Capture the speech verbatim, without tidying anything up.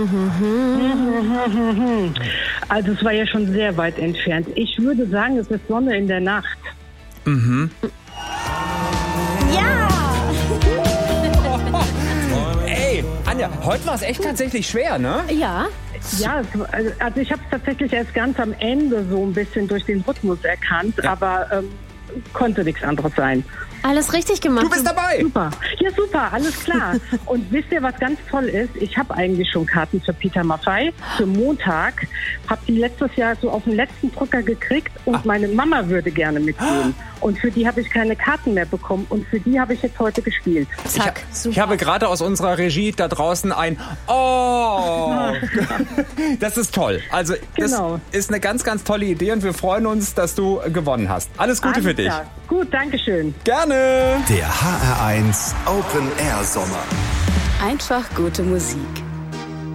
Also es war ja schon sehr weit entfernt. Ich würde sagen, es ist Sonne in der Nacht. Mhm. Ja! Ey, Anja, heute war es echt tatsächlich schwer, ne? Ja. Ja, es- also also ich habe es tatsächlich erst ganz am Ende so ein bisschen durch den Rhythmus erkannt, Ja. aber ähm, konnte nichts anderes sein. Alles richtig gemacht. Du bist dabei! Super. Ja, super, alles klar. Und wisst ihr, was ganz toll ist? Ich habe eigentlich schon Karten für Peter Maffay für Montag. Habe die letztes Jahr so auf den letzten Drücker gekriegt und Ah. meine Mama würde gerne mitgehen. Und für die habe ich keine Karten mehr bekommen und für die habe ich jetzt heute gespielt. Zack, super. Ich habe gerade aus unserer Regie da draußen ein Oh! Das ist toll. Also, das Genau. ist eine ganz, ganz tolle Idee und wir freuen uns, dass du gewonnen hast. Alles Gute Alles für dich. klar. Gut, danke schön. Gerne! Der H R eins Open Air Sommer. Einfach gute Musik.